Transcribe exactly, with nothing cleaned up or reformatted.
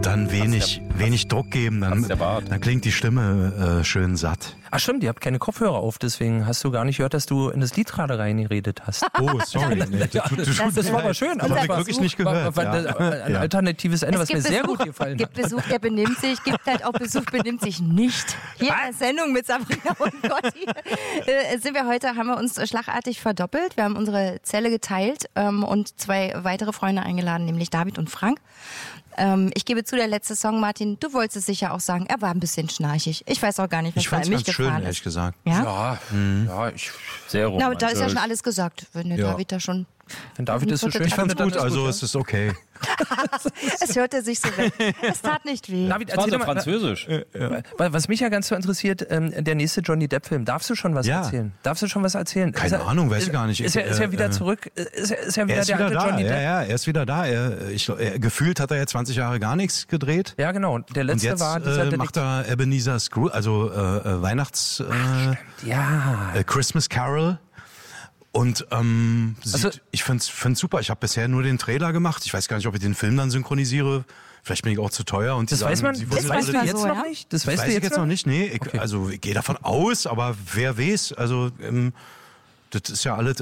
Und dann wenig, der, wenig Druck geben, dann, dann klingt die Stimme äh, schön satt. Ach stimmt, ihr habt keine Kopfhörer auf, deswegen hast du gar nicht gehört, dass du in das Lied gerade reingeredet hast. Oh, sorry. Nee, ja, das, das, das war aber schön. Das habe ich wirklich nicht gehört. War, war, ja. Ein alternatives Ende, es was mir Besuch, sehr gut gefallen hat. Es gibt Besuch, der benimmt sich, gibt halt auch Besuch, benimmt sich nicht. Hier in der Sendung mit Sabrina und Gotti äh, sind wir heute, haben wir uns schlagartig verdoppelt. Wir haben unsere Zelle geteilt ähm, und zwei weitere Freunde eingeladen, nämlich David und Frank. Ähm, ich gebe zu, der letzte Song, Martin, du wolltest es sicher auch sagen, er war ein bisschen schnarchig. Ich weiß auch gar nicht, was da in mich gefahren schön, ist. ehrlich gesagt. Ja, ja, mhm. ja ich, sehr romantisch. Na, da ist ja schon alles gesagt, wenn der ja. David da schon... Wenn David das so schön Ich fand's gut, gut, also ja. es ist okay. Es hörte sich so weg. Es tat nicht weh. David, erzähl erzähl mal, Französisch. Äh, äh, was mich ja ganz so interessiert, ähm, der nächste Johnny Depp-Film. Darfst du schon was ja. erzählen? Darfst du schon was erzählen? Keine er, Ahnung, weiß ich gar nicht. Ist er, ist er wieder äh, zurück? Ist er, ist er wieder er ist der wieder alte da. Johnny Depp? Ja, ja, er ist wieder da. Er, ich, er, gefühlt hat er ja zwanzig Jahre gar nichts gedreht. Ja, genau. Der letzte Und jetzt war dieser äh, macht er Ebenezer Scrooge, also äh, Weihnachts... Äh, Ach, ja. Äh, Christmas Carol. Und ähm, sieht, also, ich find's, find's super. Ich habe bisher nur den Trailer gemacht. Ich weiß gar nicht, ob ich den Film dann synchronisiere. Vielleicht bin ich auch zu teuer. Und die das sagen, weiß man, sie das weißt du jetzt so, noch ja? nicht? Das, das weißt weiß du ich jetzt, jetzt noch nicht. Nee, ich, okay. also ich gehe davon aus, aber wer weiß. Also ähm, das ist ja alles